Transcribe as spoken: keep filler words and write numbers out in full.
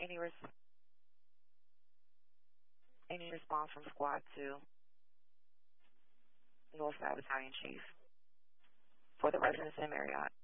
Any res any response from Squad two, Northside Battalion Chief, for the residents in Marriott?